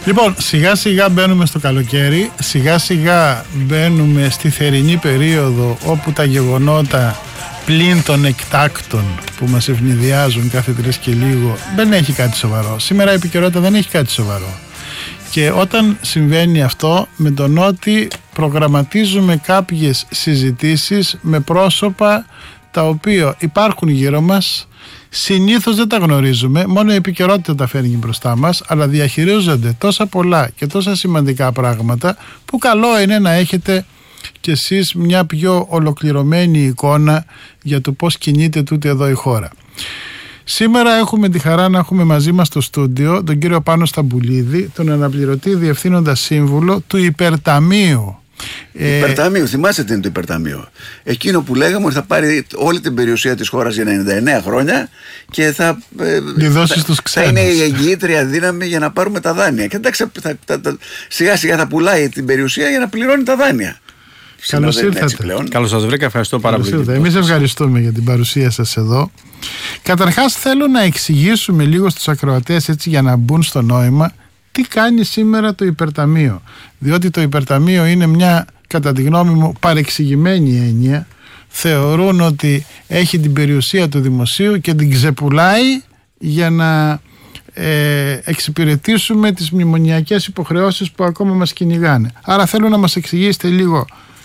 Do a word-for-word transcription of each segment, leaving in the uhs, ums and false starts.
Λοιπόν, σιγά σιγά μπαίνουμε στο καλοκαίρι, σιγά σιγά μπαίνουμε στη θερινή περίοδο όπου τα γεγονότα πλην των εκτάκτων που μας ευνηδιάζουν κάθε τρεις και λίγο δεν έχει κάτι σοβαρό. Σήμερα η επικαιρότητα δεν έχει κάτι σοβαρό. Και όταν συμβαίνει αυτό, με τον ότι προγραμματίζουμε κάποιες συζητήσεις με πρόσωπα τα οποία υπάρχουν γύρω μας, συνήθως δεν τα γνωρίζουμε, μόνο η επικαιρότητα τα φέρνει μπροστά μας, αλλά διαχειρίζονται τόσα πολλά και τόσα σημαντικά πράγματα που καλό είναι να έχετε κι εσείς μια πιο ολοκληρωμένη εικόνα για το πώς κινείται τούτη εδώ η χώρα. Σήμερα έχουμε τη χαρά να έχουμε μαζί μας στο στούντιο τον κύριο Πάνο Σταμπουλίδη, τον αναπληρωτή διευθύνοντα σύμβουλο του Υπερταμείου. Υπερταμείο, θυμάστε τι είναι το Υπερταμείο? Εκείνο που λέγαμε ότι θα πάρει όλη την περιουσία της χώρας για ενενήντα εννέα χρόνια και θα, θα, θα είναι η εγγυήτρια δύναμη για να πάρουμε τα δάνεια. Και εντάξει, θα, θα, θα, σιγά σιγά θα πουλάει την περιουσία για να πληρώνει τα δάνεια. Καλώς ήρθατε. Καλώς σας βρήκα, ευχαριστώ πάρα πολύ. Εμείς ευχαριστούμε για την παρουσία σας εδώ. Καταρχάς θέλω να εξηγήσουμε λίγο στους ακροατές, έτσι για να μπουν στο νόημα, τι κάνει σήμερα το Υπερταμείο. Διότι το Υπερταμείο είναι μια, κατά τη γνώμη μου, παρεξηγημένη έννοια. Θεωρούν ότι έχει την περιουσία του δημοσίου και την ξεπουλάει για να ε, εξυπηρετήσουμε τις μνημονιακές υποχρεώσεις που ακόμα μας κυνηγάνε. Άρα θέλω να μας εξηγήσετε λίγο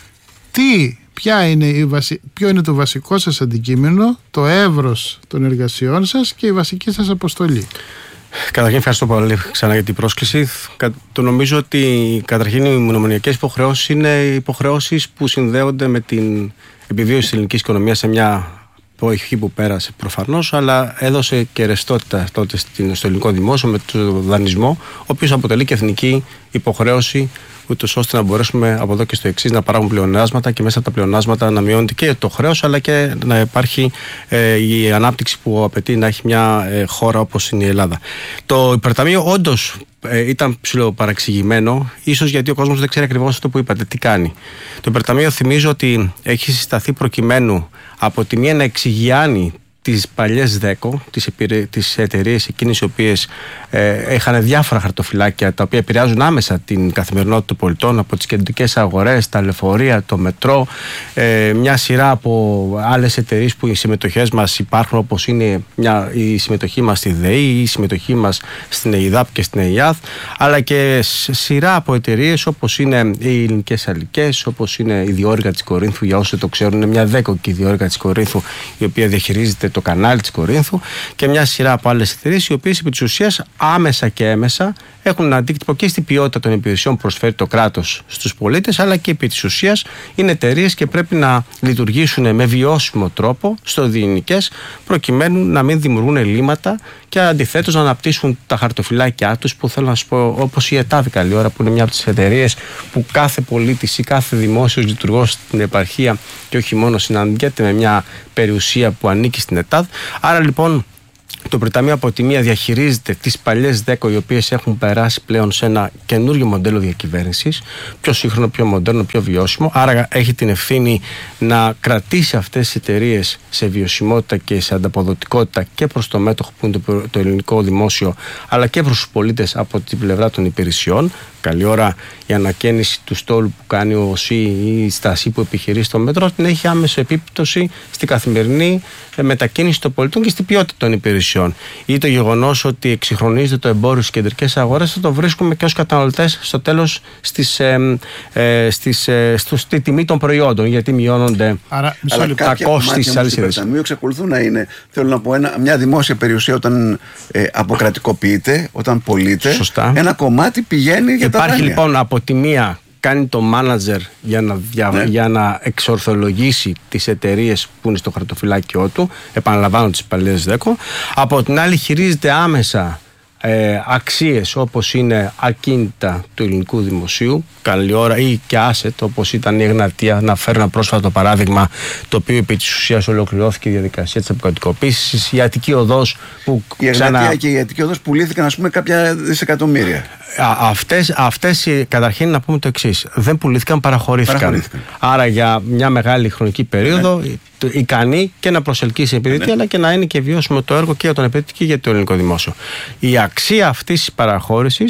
τι, ποια είναι η βασι... ποιο είναι το βασικό σας αντικείμενο, το εύρος των εργασιών σας και η βασική σας αποστολή. Καταρχήν ευχαριστώ πολύ ξανά για την πρόσκληση. Το νομίζω ότι καταρχήν οι μνημονιακές υποχρεώσεις είναι υποχρεώσεις που συνδέονται με την επιβίωση της ελληνικής οικονομίας σε μια εποχή που πέρασε προφανώς, αλλά έδωσε και ρευστότητα τότε στο ελληνικό δημόσιο με τον δανεισμό, ο οποίος αποτελεί και εθνική υποχρέωση, ούτως ώστε να μπορέσουμε από εδώ και στο εξής να παράγουμε πλεονάσματα και μέσα από τα πλεονάσματα να μειώνεται και το χρέος, αλλά και να υπάρχει ε, η ανάπτυξη που απαιτεί να έχει μια ε, χώρα όπως είναι η Ελλάδα. Το Υπερταμείο όντως ε, ήταν ψιλοπαραξηγημένο, ίσως γιατί ο κόσμος δεν ξέρει ακριβώς αυτό που είπατε, τι κάνει. Το Υπερταμείο θυμίζω ότι έχει συσταθεί προκειμένου από τη μία να εξηγιάνει τις παλιές ΔΕΚΟ, τις, επιρρε... τις εταιρείες εκείνες οι οποίες ε, είχαν διάφορα χαρτοφυλάκια τα οποία επηρεάζουν άμεσα την καθημερινότητα των πολιτών, από τις κεντρικές αγορές, τα λεωφορεία, το μετρό, ε, μια σειρά από άλλες εταιρείες που οι συμμετοχές μας υπάρχουν, όπως είναι μια, η συμμετοχή μας στη ΔΕΗ, η συμμετοχή μας στην ΕΙΔΑΠ και στην ΕΙΑΘ, αλλά και σειρά από εταιρείες όπως είναι οι Ελληνικές Αλικές, όπως είναι η Διόρυγα της Κορίνθου, για όσοι το ξέρουν, είναι μια ΔΕΚΟ και η Διόρυγα της Κορίνθου, η οποία διαχειρίζεται το κανάλι της Κορίνθου, και μια σειρά από άλλες εταιρείες οι οποίες επί της ουσίας άμεσα και έμεσα έχουν αντίκτυπο και στην ποιότητα των υπηρεσιών που προσφέρει το κράτος στους πολίτες, αλλά και επί της ουσίας είναι εταιρείες και πρέπει να λειτουργήσουν με βιώσιμο τρόπο στο διεινικές, προκειμένου να μην δημιουργούν ελλείμματα και αντιθέτως να αναπτύσσουν τα χαρτοφυλάκια τους, που θέλω να σου πω, όπως η ΕΤΑΔ καλή ώρα, που είναι μια από τις εταιρείες που κάθε πολίτης ή κάθε δημόσιος λειτουργός στην επαρχία και όχι μόνο συναντιέται με μια περιουσία που ανήκει στην ΕΤΑΔ. Άρα λοιπόν το Υπερταμείο από τη μία διαχειρίζεται τις παλιές ΔΕΚΟ, οι οποίες έχουν περάσει πλέον σε ένα καινούριο μοντέλο διακυβέρνησης, πιο σύγχρονο, πιο μοντέρνο, πιο βιώσιμο. Άρα έχει την ευθύνη να κρατήσει αυτές τις εταιρείες σε βιωσιμότητα και σε ανταποδοτικότητα και προς το μέτοχο που είναι το, το ελληνικό δημόσιο, αλλά και προς τους πολίτες από την πλευρά των υπηρεσιών. Καλή ώρα η ανακαίνιση του στόλου που κάνει ο ΟΣΥ ή η στάση που επιχειρεί στο μέτρο την έχει άμεση επίπτωση στην καθημερινή μετακίνηση των πολιτών και στην ποιότητα των υπηρεσιών. Ή το γεγονός ότι εξυγχρονίζεται το εμπόριο στις κεντρικές αγορές, θα το βρίσκουμε και ως καταναλωτές στο τέλος στις, ε, ε, στις, ε, στο, στη τιμή των προϊόντων, γιατί μειώνονται. Άρα, τα κόστη της αλυσίδας. Το εξακολουθούν να είναι, θέλω να πω, ένα, μια δημόσια περιουσία όταν ε, αποκρατικοποιείται, όταν πωλείται. Σωστά. Ένα κομμάτι πηγαίνει για τα Υπάρχει δάνεια. Λοιπόν από τη μία κάνει το μάνατζερ για να, δια... ναι. για να εξορθολογήσει τις εταιρείες που είναι στο χαρτοφυλάκιό του, επαναλαμβάνω τις παλιές ΔΕΚΟ. Από την άλλη χειρίζεται άμεσα ε, αξίες όπως είναι ακίνητα του ελληνικού δημοσίου, καλή ώρα, ή και asset όπως ήταν η Εγνατία. Να φέρω ένα πρόσφατο παράδειγμα, το οποίο επί της ουσίας ολοκληρώθηκε η διαδικασία της αποκρατικοποίησης. Η Αττική Οδός που η ξανα... Εγνατία και η Αττική Οδός πουλήθηκαν, ας πούμε, κάποια δισεκατομμύρια. Αυτές, αυτές καταρχήν να πούμε το εξής: δεν πουλήθηκαν, παραχωρήθηκαν. παραχωρήθηκαν. Άρα για μια μεγάλη χρονική περίοδο yeah. ικανή και να προσελκύσει επενδυτή, yeah. αλλά και να είναι και βιώσιμο το έργο και για τον επενδυτή και για το ελληνικό δημόσιο. Η αξία αυτής της παραχώρησης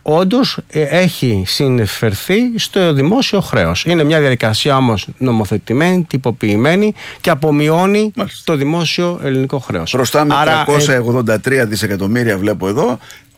όντως έχει συνεφερθεί στο δημόσιο χρέος. Είναι μια διαδικασία όμως νομοθετημένη, τυποποιημένη και απομειώνει Μάλιστα. το δημόσιο ελληνικό χρέος. Χρωστάμε τριακόσια ογδόντα τρία δισεκατομμύρια, βλέπω εδώ.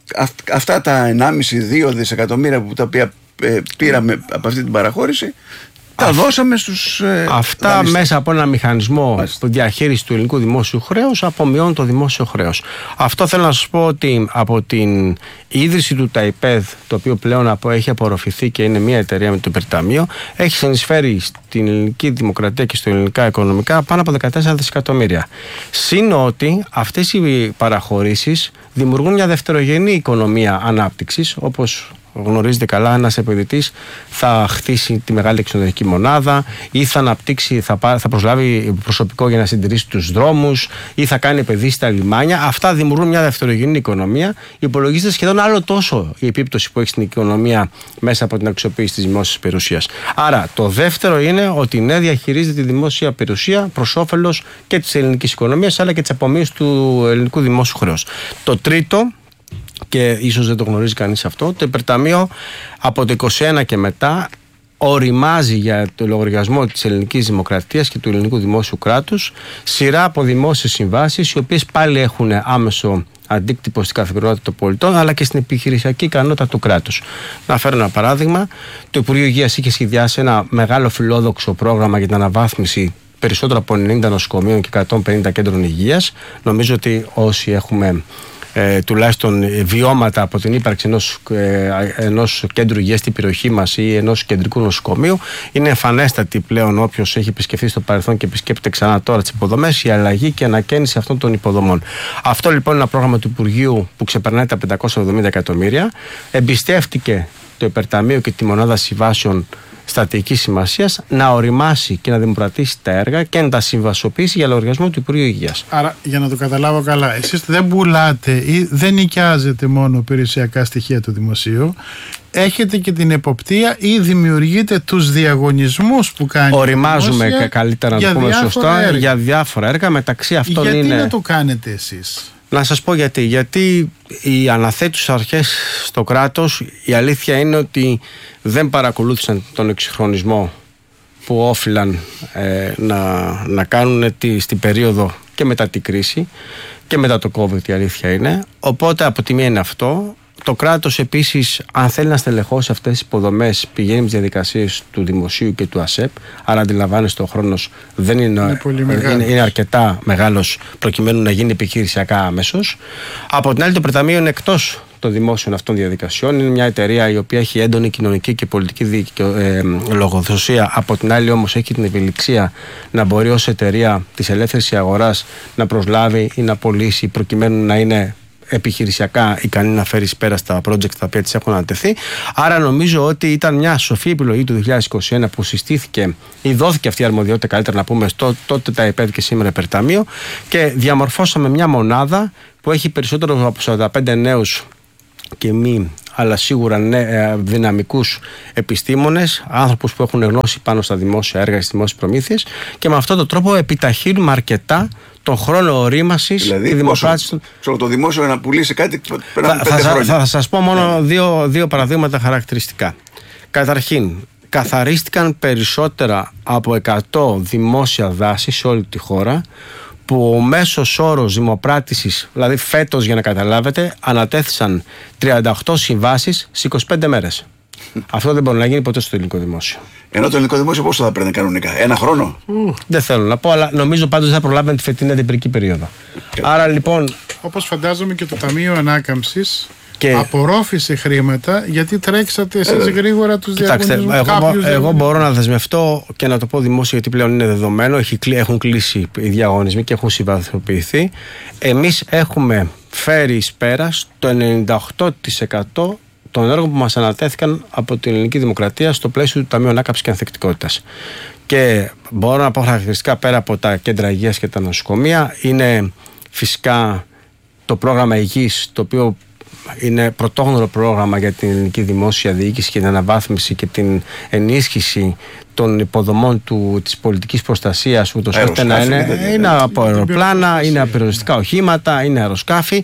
Αυτά τα ενάμιση με δύο δισεκατομμύρια που τα οποία ε, πήραμε από αυτή την παραχώρηση, τα Αφ... δώσαμε στους ε, Αυτά δανειστές. Μέσα από ένα μηχανισμό Μάλιστα. διαχείρισης του ελληνικού δημόσιου χρέους απομειώνουν το δημόσιο χρέος. Αυτό θέλω να σας πω ότι από την ίδρυση του ΤΑΙΠΕΔ, το οποίο πλέον έχει απορροφηθεί και είναι μια εταιρεία με το υπερταμείο, έχει συνεισφέρει στην ελληνική δημοκρατία και στο ελληνικά οικονομικά πάνω από δεκατέσσερα δισεκατομμύρια. Συν ότι αυτές οι παραχωρήσεις δημιουργούν μια δευτερογενή οικονομία ανάπτυξης, όπως γνωρίζετε καλά, ένας επενδυτής θα χτίσει τη μεγάλη εξωτερική μονάδα ή θα αναπτύξει, θα, θα προσλάβει προσωπικό για να συντηρήσει τους δρόμους ή θα κάνει επενδύσεις στα λιμάνια. Αυτά δημιουργούν μια δευτερογενή οικονομία. Υπολογίζεται σχεδόν άλλο τόσο η επίπτωση που έχει στην οικονομία μέσα από την αξιοποίηση της δημόσιας περιουσίας. Άρα το δεύτερο είναι ότι ναι, διαχειρίζεται τη δημόσια περιουσία προς όφελος και της ελληνικής οικονομίας αλλά και της απομείωσης του ελληνικού δημόσιου χρέους. Το τρίτο, και ίσως δεν το γνωρίζει κανείς αυτό, το υπερταμείο από το είκοσι ένα και μετά οριμάζει για το λογαριασμό της ελληνικής δημοκρατίας και του ελληνικού δημόσιου κράτους σειρά από δημόσιες συμβάσεις, οι οποίες πάλι έχουν άμεσο αντίκτυπο στην καθημερινότητα των πολιτών αλλά και στην επιχειρησιακή ικανότητα του κράτους. Να φέρω ένα παράδειγμα. Το Υπουργείο Υγείας είχε σχεδιάσει ένα μεγάλο φιλόδοξο πρόγραμμα για την αναβάθμιση περισσότερο από ενενήντα νοσοκομείων και εκατόν πενήντα κέντρων υγείας. Νομίζω ότι όσοι έχουμε Ε, τουλάχιστον βιώματα από την ύπαρξη ενός, ε, ενός κέντρου υγείας στην περιοχή μας ή ενός κεντρικού νοσοκομείου, είναι εμφανέστατη πλέον όποιος έχει επισκεφθεί στο παρελθόν και επισκέπτεται ξανά τώρα τις υποδομές, η αλλαγή και ανακαίνιση αυτών των υποδομών. Αυτό λοιπόν είναι ένα πρόγραμμα του Υπουργείου που ξεπερνάει τα πεντακόσια εβδομήντα εκατομμύρια. Εμπιστεύτηκε το υπερταμείο και τη μονάδα συμβάσεων στρατηγικής σημασίας να οριμάσει και να δημοπρατήσει τα έργα και να τα συμβασοποιήσει για λογαριασμό του Υπουργείου Υγείας. Άρα, για να το καταλάβω καλά, εσείς δεν πουλάτε ή δεν νοικιάζετε μόνο περιουσιακά στοιχεία του δημοσίου, έχετε και την εποπτεία ή δημιουργείτε τους διαγωνισμούς που κάνει. Οριμάζουμε δημόσια, καλύτερα να το πούμε σωστά, έργα. για διάφορα έργα. Μεταξύ αυτών Γιατί είναι. Γιατί να το κάνετε εσείς? Να σας πω γιατί. Γιατί οι αναθέτουσες αρχές στο κράτος, η αλήθεια είναι ότι δεν παρακολούθησαν τον εξυγχρονισμό που όφυλαν ε, να, να κάνουν τη, στην περίοδο και μετά την κρίση και μετά το COVID, η αλήθεια είναι. Οπότε από τη μία είναι αυτό. Το κράτος επίσης, αν θέλει να στελεχώσει αυτές τις υποδομές, πηγαίνει με τις διαδικασίες του Δημοσίου και του ΑΣΕΠ. Άρα αντιλαμβάνεστε, ο χρόνος δεν είναι, είναι, είναι, είναι αρκετά μεγάλος προκειμένου να γίνει επιχειρησιακά αμέσως. Από την άλλη, το Υπερταμείο είναι εκτός των δημόσιων αυτών διαδικασιών. Είναι μια εταιρεία η οποία έχει έντονη κοινωνική και πολιτική δίκαιο, ε, λογοδοσία. Από την άλλη, όμως, έχει την ευελιξία να μπορεί ως εταιρεία της ελεύθερης αγοράς να προσλάβει ή να πωλήσει προκειμένου να είναι επιχειρησιακά ικανή να φέρει πέρα στα project τα οποία της έχουν ανατεθεί. Άρα νομίζω ότι ήταν μια σοφή επιλογή του δύο χιλιάδες είκοσι ένα που συστήθηκε ή δόθηκε αυτή η αρμοδιότητα, καλύτερα να πούμε, στο, τότε τα ΕΠΕΔ και σήμερα Υπερταμείο, και διαμορφώσαμε μια μονάδα που έχει περισσότερο από σαράντα πέντε νέους και μη, αλλά σίγουρα ναι, δυναμικούς επιστήμονες, άνθρωπους που έχουν γνώση πάνω στα δημόσια έργα, στις δημόσιες προμήθειες, και με αυτόν τον τρόπο επιταχύνουμε αρκετά τον χρόνο ορίμασης, δηλαδή, τη δημοκράτηση. Πόσο, το δημόσιο να πουλήσει κάτι πέρα από θα, πέντε χρόνια. Θα, θα σας πω μόνο yeah. δύο, δύο παραδείγματα χαρακτηριστικά. Καταρχήν, καθαρίστηκαν περισσότερα από εκατό δημόσια δάση σε όλη τη χώρα, που ο μέσος όρος δημοπράτησης, δηλαδή φέτος για να καταλάβετε, ανατέθησαν τριάντα οκτώ συμβάσεις σε είκοσι πέντε μέρες. Αυτό δεν μπορεί να γίνει ποτέ στο ελληνικό δημόσιο. Ενώ το ελληνικό δημόσιο πόσο θα παίρνει κανονικά, ένα χρόνο? Mm, δεν θέλω να πω, αλλά νομίζω πάντως θα προλάβουμε τη φετινή αντιπυρική περίοδο. Okay. Άρα λοιπόν. Όπως φαντάζομαι και το Ταμείο Ανάκαμψης και απορρόφησε χρήματα, γιατί τρέξατε εσείς ε, γρήγορα τους διαγωνισμούς. Εγώ, εγώ μπορώ να δεσμευτώ και να το πω δημόσια, γιατί πλέον είναι δεδομένο, έχουν κλείσει οι διαγωνισμοί και έχουν συμβαθμοποιηθεί. Εμείς έχουμε φέρει εις πέρας το ενενήντα οκτώ τοις εκατό των έργων που μας ανατέθηκαν από την ελληνική δημοκρατία στο πλαίσιο του Ταμείου Ανάκαμψης και Ανθεκτικότητας. Και μπορώ να πω χαρακτηριστικά, πέρα από τα κέντρα υγείας και τα νοσοκομεία, είναι φυσικά το πρόγραμμα υγιής, το οποίο είναι πρωτόγνωρο πρόγραμμα για την ελληνική δημόσια διοίκηση και την αναβάθμιση και την ενίσχυση των υποδομών του, της πολιτικής προστασίας, ούτως ώστε να είναι, είναι από αεροπλάνα, είναι από πυροσβεστικά οχήματα, είναι αεροσκάφη.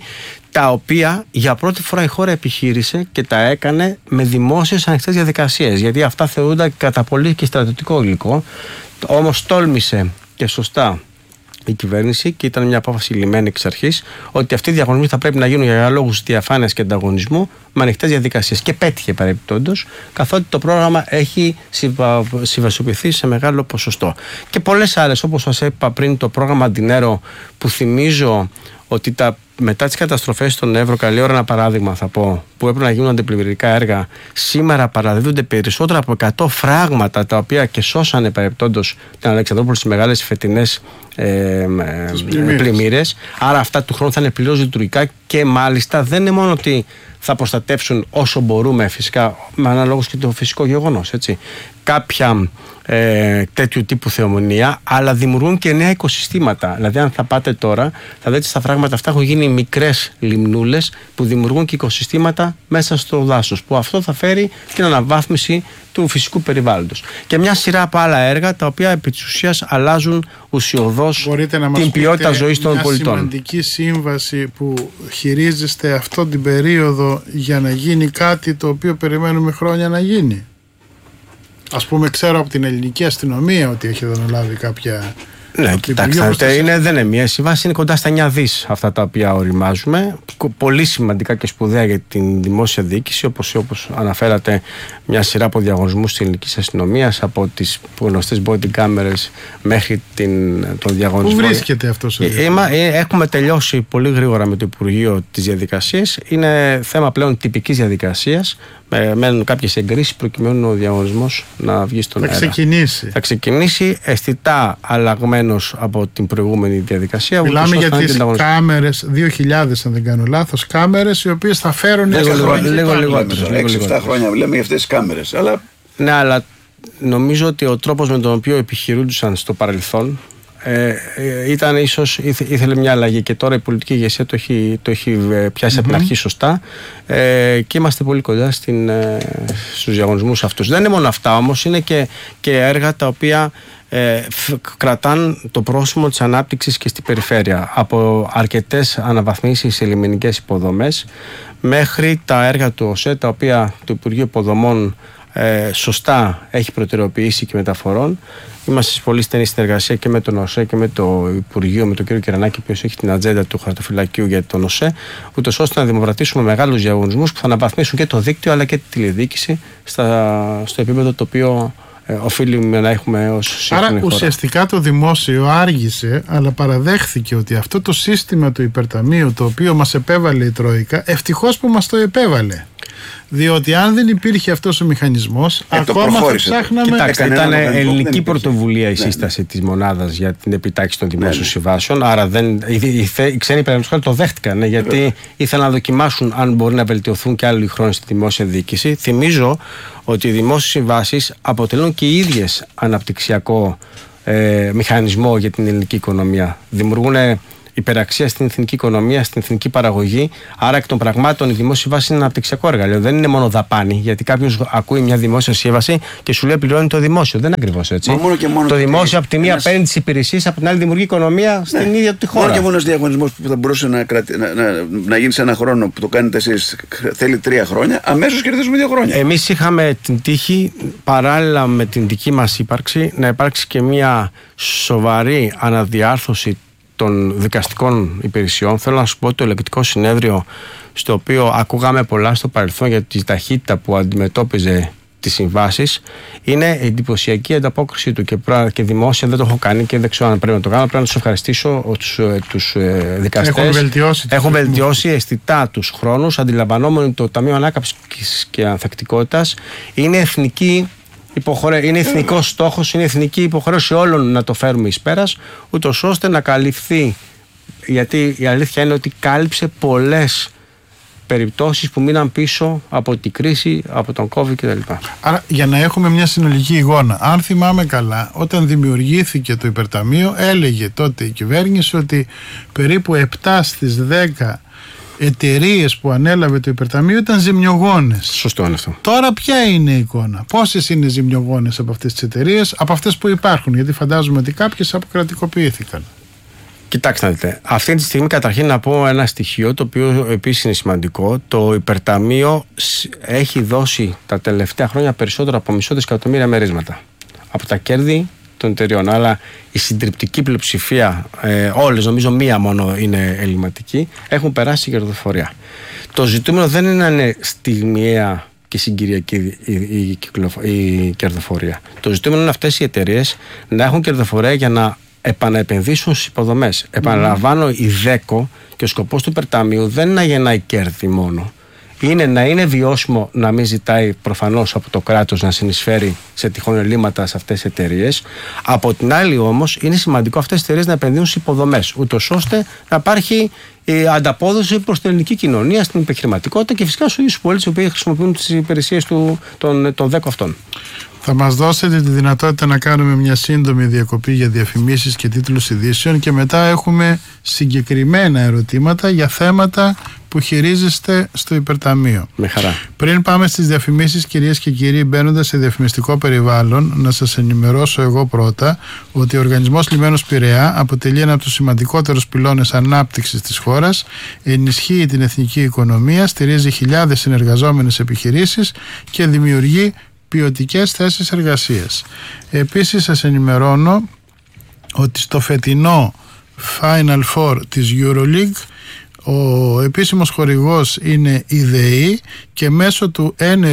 τα οποία για πρώτη φορά η χώρα επιχείρησε και τα έκανε με δημόσιες ανοιχτές διαδικασίες, γιατί αυτά θεωρούνταν κατά πολύ και στρατιωτικό υλικό. Όμως τόλμησε και σωστά η κυβέρνηση, και ήταν μια απόφαση λυμμένη εξ αρχής, ότι αυτοί οι διαγωνισμοί θα πρέπει να γίνουν για λόγους διαφάνειας και ανταγωνισμού με ανοιχτές διαδικασίες. Και πέτυχε παρεμπιπτόντως, καθότι το πρόγραμμα έχει συμβασιοποιηθεί σε μεγάλο ποσοστό. Και πολλές άλλες, όπως σας είπα πριν, το πρόγραμμα Αντινέρο, που θυμίζω ότι τα, μετά τις καταστροφές στον Εύρο, καλή ώρα ένα παράδειγμα θα πω, που έπρεπε να γίνουν αντιπλημμυρικά έργα, σήμερα παραδίδονται περισσότερα από εκατό φράγματα, τα οποία και σώσανε παρεπτόντως την Αλεξανδρούπολη στις μεγάλες φετινές ε, πλημμύρες. Άρα αυτά του χρόνου θα είναι πλήρως λειτουργικά, και μάλιστα δεν είναι μόνο ότι θα προστατεύσουν όσο μπορούμε, φυσικά με αναλόγως και το φυσικό γεγονός, έτσι, κάποια ε, τέτοιου τύπου θεομηνία, αλλά δημιουργούν και νέα οικοσυστήματα. Δηλαδή, αν θα πάτε τώρα, θα δείτε στα φράγματα αυτά έχουν γίνει μικρές λιμνούλες που δημιουργούν και οικοσυστήματα μέσα στο δάσος, που αυτό θα φέρει την αναβάθμιση του φυσικού περιβάλλοντος. Και μια σειρά από άλλα έργα, τα οποία επί της ουσίας αλλάζουν ουσιωδώς την ποιότητα ζωής των πολιτών. Μια σημαντική σύμβαση που χειρίζεστε αυτό την περίοδο για να γίνει κάτι το οποίο περιμένουμε χρόνια να γίνει. Ας πούμε, ξέρω από την ελληνική αστυνομία ότι έχει αναλάβει κάποια. Ναι, κοιτάξτε, είναι, δεν είναι μία σύμβαση, είναι κοντά στα εννιά δις αυτά τα οποία οριμάζουμε. Πολύ σημαντικά και σπουδαία για την δημόσια διοίκηση, όπως, όπως αναφέρατε, μια σειρά από διαγωνισμούς της ελληνικής αστυνομίας, από τις γνωστές body cameras μέχρι την, τον διαγωνισμό. Πού βρίσκεται αυτός ο διαγωνισμός? Έχουμε τελειώσει πολύ γρήγορα με το Υπουργείο τις διαδικασίες. Είναι θέμα πλέον τυπικής διαδικασίας. Μένουν κάποιες εγκρίσεις προκειμένου ο διαγωνισμός να βγει στον αέρα. Θα ξεκινήσει. Θα ξεκινήσει αισθητά αλλαγμένος από την προηγούμενη διαδικασία. Μιλάμε για τις κάμερες, δύο χιλιάδες αν δεν κάνω λάθος, κάμερες οι οποίες θα φέρουν λίγο λιγότερο. έξι εφτά χρόνια βλέπουμε για αυτές τις κάμερες. Αλλά... Ναι, αλλά νομίζω ότι ο τρόπος με τον οποίο επιχειρούντουσαν στο παρελθόν Ε, ήταν ίσως, ήθε, ήθελε μια αλλαγή, και τώρα η πολιτική ηγεσία το έχει, το έχει πιάσει mm-hmm. από την αρχή σωστά, ε, και είμαστε πολύ κοντά στην, ε, στους διαγωνισμούς αυτούς. Δεν είναι μόνο αυτά όμως, είναι και, και έργα τα οποία ε, κρατάν το πρόσημο της ανάπτυξης και στην περιφέρεια, από αρκετές αναβαθμίσεις σε λιμενικές υποδομές μέχρι τα έργα του ΟΣΕ, τα οποία το Υπουργείο Υποδομών Ε, σωστά έχει προτεραιοποιήσει και μεταφορών. Είμαστε σε πολύ στενή συνεργασία και με τον ΟΣΕ και με το Υπουργείο, με τον κύριο Κερανάκη, ο οποίος έχει την ατζέντα του χαρτοφυλακίου για τον ΟΣΕ, ούτως ώστε να δημοπρατήσουμε μεγάλους διαγωνισμούς που θα αναβαθμίσουν και το δίκτυο αλλά και τη τηλεδιοίκηση στα, στο επίπεδο το οποίο ε, οφείλουμε να έχουμε ως σύγχρονη χώρα. Άρα ουσιαστικά το δημόσιο άργησε, αλλά παραδέχθηκε ότι αυτό το σύστημα του υπερταμείου, το οποίο μας επέβαλε η Τρόικα, ευτυχώς που μας το επέβαλε. Διότι αν δεν υπήρχε αυτός ο μηχανισμός, ε, ακόμα θα ψάχναμε. Κοιτάξτε, ήταν ελληνική πρωτοβουλία η σύσταση ναι. της μονάδας για την επιτάξη των δημόσιων ναι. συμβάσεων. Άρα δεν, οι, οι, οι ξένοι περιβαλλοντικοί το δέχτηκαν, ναι, γιατί Βέβαια. ήθελαν να δοκιμάσουν αν μπορεί να βελτιωθούν και άλλοι χρόνοι στη δημόσια διοίκηση. Θυμίζω ότι οι δημόσιες συμβάσεις αποτελούν και οι ίδιες αναπτυξιακό ε, μηχανισμό για την ελληνική οικονομία. Δημιουργούν υπεραξία στην εθνική οικονομία, στην εθνική παραγωγή. Άρα, εκ των πραγμάτων, η δημόσια σύμβαση είναι ένα αναπτυξιακό εργαλείο. Δεν είναι μόνο δαπάνη. Γιατί κάποιος ακούει μια δημόσια σύμβαση και σου λέει πληρώνει το δημόσιο. Δεν είναι ακριβώς έτσι. Μόνο και μόνο το δημόσιο από τη μία ένας... παίρνει τις υπηρεσίες, από την άλλη δημιουργεί οικονομία στην ναι. ίδια τη χώρα. Μόνο και μόνο ένας διαγωνισμός που θα μπορούσε να, κρατη... να, να, να γίνει σε ένα χρόνο που το κάνετε εσείς, θέλει τρία χρόνια, αμέσως κερδίζουμε δύο χρόνια. Εμείς είχαμε την τύχη, παράλληλα με την δική μας ύπαρξη, να υπάρξει και μια σοβαρή αναδιάρθρωση των δικαστικών υπηρεσιών. Θέλω να σου πω ότι το ελεγκτικό συνέδριο, στο οποίο ακούγαμε πολλά στο παρελθόν για τη ταχύτητα που αντιμετώπιζε τις συμβάσεις, είναι εντυπωσιακή ανταπόκριση του, και, και δημόσια δεν το έχω κάνει και δεν ξέρω αν πρέπει να το κάνω. Πρέπει να τους ευχαριστήσω τους, τους δικαστές. Έχουν βελτιώσει, Έχουν βελτιώσει αισθητά τους χρόνους, αντιλαμβανόμενοι το Ταμείο Ανάκαμψης και Ανθεκτικότητας είναι εθνική Υποχρέ... είναι εθνικός στόχος, είναι εθνική υποχρέωση όλων να το φέρουμε εις πέρας, ούτως ώστε να καλυφθεί, γιατί η αλήθεια είναι ότι κάλυψε πολλές περιπτώσεις που μείναν πίσω από την κρίση, από τον COVID κτλ. Άρα, για να έχουμε μια συνολική εικόνα, αν θυμάμαι καλά, όταν δημιουργήθηκε το υπερταμείο, έλεγε τότε η κυβέρνηση ότι περίπου επτά στις δέκα εταιρείες που ανέλαβε το υπερταμείο ήταν ζημιογόνες. Σωστό είναι αυτό. Τώρα ποια είναι η εικόνα? Πόσες είναι ζημιογόνες από αυτές τις εταιρείες, από αυτές που υπάρχουν? Γιατί φαντάζομαι ότι κάποιες αποκρατικοποιήθηκαν. Κοιτάξτε να δείτε. Αυτή τη στιγμή καταρχήν να πω ένα στοιχείο το οποίο επίσης είναι σημαντικό. Το υπερταμείο έχει δώσει τα τελευταία χρόνια περισσότερο από μισό δισεκατομμύρια μερίσματα από τα κέρδη των εταιριών. Αλλά η συντριπτική πλειοψηφία, ε, όλες νομίζω μία μόνο είναι ελληματική, έχουν περάσει η κερδοφορία. Το ζητούμενο δεν είναι να είναι στιγμιαία και συγκυριακή η, η, η, η κερδοφορία. Το ζητούμενο είναι αυτές οι εταιρείες να έχουν κερδοφορία για να επαναεπενδύσουν στις υποδομές. Mm. Επαναλαμβάνω, η ΔΕΚΟ και ο σκοπός του υπερταμείου δεν είναι να γεννάει κέρδη μόνο. Είναι να είναι βιώσιμο, να μην ζητάει προφανώς από το κράτος να συνεισφέρει σε τυχόν ελλείμματα σε αυτές τις εταιρείες. Από την άλλη όμως είναι σημαντικό αυτές τις εταιρείες να επενδύουν στις υποδομές, ούτως ώστε να υπάρχει η ανταπόδοση προς την ελληνική κοινωνία, στην επιχειρηματικότητα και φυσικά στους ίδιους πολίτες οι οποίοι χρησιμοποιούν τις υπηρεσίες του, των, των ΔΕΚΟ αυτών. Θα μας δώσετε τη δυνατότητα να κάνουμε μια σύντομη διακοπή για διαφημίσεις και τίτλους ειδήσεων και μετά έχουμε συγκεκριμένα ερωτήματα για θέματα που χειρίζεστε στο υπερταμείο. Με χαρά. Πριν πάμε στις διαφημίσεις, κυρίες και κύριοι, μπαίνοντας σε διαφημιστικό περιβάλλον, να σας ενημερώσω εγώ πρώτα ότι ο Οργανισμός Λιμένος Πειραιά αποτελεί ένα από τους σημαντικότερους πυλώνες ανάπτυξης της χώρας, ενισχύει την εθνική οικονομία, στηρίζει χιλιάδες συνεργαζόμενες επιχειρήσεις και δημιουργεί ποιοτικές θέσεις εργασίας. Επίσης σας ενημερώνω ότι στο φετινό Final Four της EuroLeague ο επίσημος χορηγός είναι η ΔΕΗ και μέσω του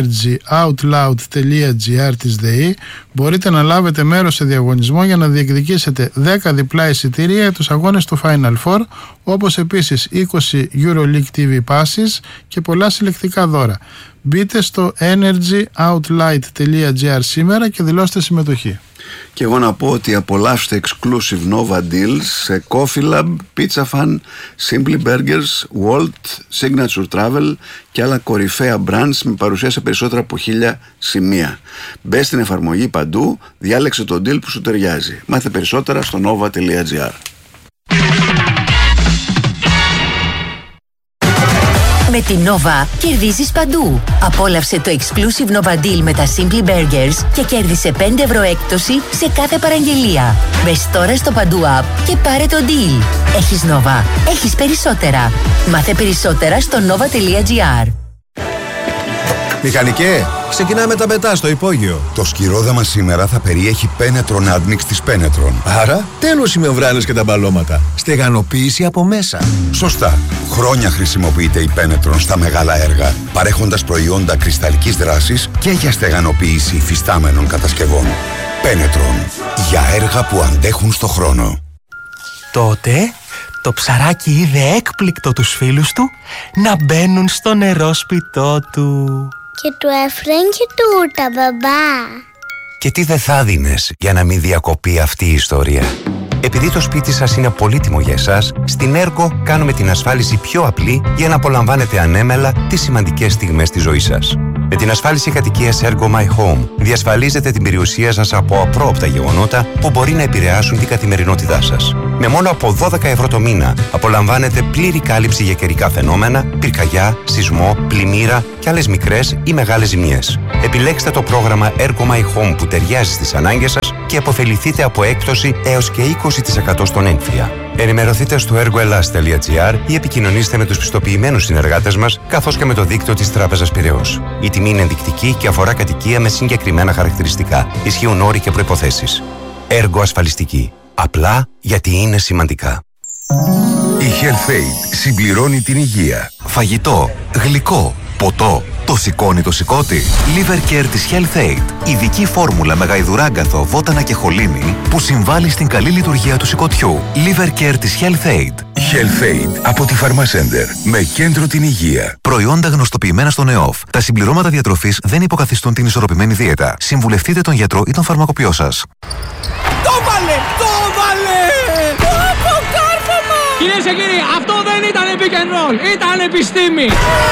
energyoutloud.gr της ΔΕΗ μπορείτε να λάβετε μέρος σε διαγωνισμό για να διεκδικήσετε δέκα διπλά εισιτήρια για τους αγώνες του Final Four, όπως επίσης είκοσι EuroLeague τι βι passes και πολλά συλλεκτικά δώρα. Μπείτε στο energyoutlight.gr σήμερα και δηλώστε συμμετοχή. Και εγώ να πω ότι απολαύστε exclusive Nova Deals σε Coffee Lab, Pizza Fan, Simply Burgers, Walt, Signature Travel και άλλα κορυφαία brands με παρουσία σε περισσότερα από χίλια σημεία. Μπες στην εφαρμογή παντού, διάλεξε τον deal που σου ταιριάζει. Μάθε περισσότερα στο nova.gr. Με την Nova κερδίζεις παντού. Απόλαυσε το exclusive Nova Deal με τα Simply Burgers και κέρδισε πέντε ευρώ έκπτωση σε κάθε παραγγελία. Μπες τώρα στο Παντού App και πάρε το deal. Έχεις Nova, έχεις περισσότερα. Μάθε περισσότερα στο nova.gr. Μηχανικέ, ξεκινάμε τα πετά στο υπόγειο. Το σκυρόδαμα σήμερα θα περιέχει Penetron Admix της Penetron. Άρα, τέλος οι μεμβράνες και τα μπαλώματα. Στεγανοποίηση από μέσα. Σωστά. Χρόνια χρησιμοποιείται η Penetron στα μεγάλα έργα, παρέχοντας προϊόντα κρυσταλλικής δράσης και για στεγανοποίηση υφιστάμενων κατασκευών. Penetron. Για έργα που αντέχουν στο χρόνο. Τότε, το ψαράκι είδε έκπληκτο τους φίλους του να μπαίνουν στο νερόσπιτό του. Και του έφεραν και τούρτα, μπαμπά. Και τι δεν θα δίνες για να μην διακοπεί αυτή η ιστορία. Επειδή το σπίτι σας είναι πολύτιμο για εσάς, στην Ergo κάνουμε την ασφάλιση πιο απλή για να απολαμβάνετε ανέμελα τις σημαντικές στιγμές της ζωής σας. Με την ασφάλιση κατοικίας Ergo My Home διασφαλίζετε την περιουσία σας από απρόοπτα γεγονότα που μπορεί να επηρεάσουν την καθημερινότητά σας. Με μόνο από δώδεκα ευρώ το μήνα απολαμβάνετε πλήρη κάλυψη για καιρικά φαινόμενα, πυρκαγιά, σεισμό, πλημμύρα και άλλες μικρές ή μεγάλες ζημιές. Επιλέξτε το πρόγραμμα Ergo My Home που ταιριάζει στις ανάγκες σας και αποφεληθείτε από έκπτωση έως και είκοσι τοις εκατό στον έμφυα. Ενημερωθείτε στο ergoelas.gr ή επικοινωνήστε με τους πιστοποιημένους συνεργάτες μας, καθώς και με το δίκτυο της Τράπεζας Πειραιώς. Η τιμή είναι ενδεικτική και αφορά κατοικία με συγκεκριμένα χαρακτηριστικά. Ισχύουν όροι και προϋποθέσεις. Έργο ασφαλιστική. Απλά γιατί είναι σημαντικά. Η HealthAid συμπληρώνει την υγεία. Φαγητό, γλυκό, ποτό. Το σηκώνει το σηκώτη. Liver Care της HealthAid. Ειδική φόρμουλα με γαϊδουράγκαθο, βότανα και χολίνη που συμβάλλει στην καλή λειτουργία του σηκωτιού. Liver Care της HealthAid. HealthAid από τη Pharmacenter με κέντρο την υγεία. Προϊόντα γνωστοποιημένα στον ΕΟΦ. Τα συμπληρώματα διατροφής δεν υποκαθιστούν την ισορροπημένη δίαιτα. Συμβουλευτείτε τον γιατρό ή τον φαρμακοποιό σας. Το βάλε! Το βάλε! Το αποκάρφωμα! Κυρίες και κύριοι, αυτό δεν ήταν pick and roll, ήταν επιστήμη!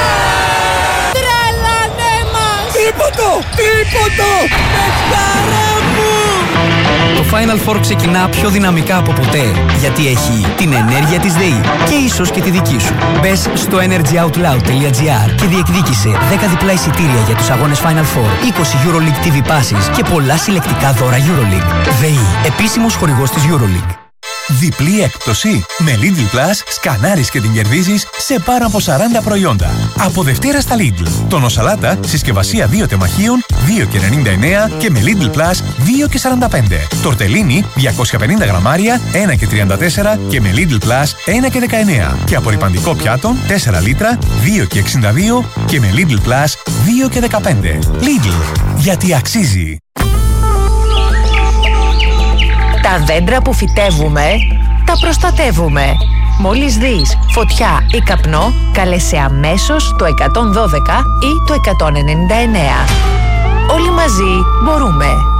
Τρελάνε μας! Τρίποντο! Τρίποντο! Παιχτάρα μου! Το Final Four ξεκινά πιο δυναμικά από ποτέ, γιατί έχει την ενέργεια της ΔΕΗ και ίσως και τη δική σου. Μπες στο energyoutloud.gr και διεκδίκησε δέκα διπλά εισιτήρια για τους αγώνες Final Four, είκοσι EuroLeague τι βι passes και πολλά συλλεκτικά δώρα EuroLeague. ΔΕΗ, επίσημος χορηγός της EuroLeague. Διπλή έκπτωση. Με Lidl Plus σκανάρεις και την κερδίζεις σε πάνω από σαράντα προϊόντα. Από Δευτέρα στα Lidl. Τόνο σαλάτα, συσκευασία δύο τεμαχίων, δύο και ενενήντα εννέα και με Lidl Plus δύο και σαράντα πέντε. Τορτελίνι, διακόσια πενήντα γραμμάρια, ένα και τριάντα τέσσερα και με Lidl Plus ένα και δεκαεννέα. Και απορριπαντικό πιάτων, τέσσερα λίτρα, δύο και εξήντα δύο και με Lidl Plus δύο και δεκαπέντε. Lidl, γιατί αξίζει. Τα δέντρα που φυτεύουμε, τα προστατεύουμε. Μόλις δεις φωτιά ή καπνό, κάλεσε αμέσως το εκατόν δώδεκα ή το εκατόν ενενήντα εννέα. Όλοι μαζί μπορούμε.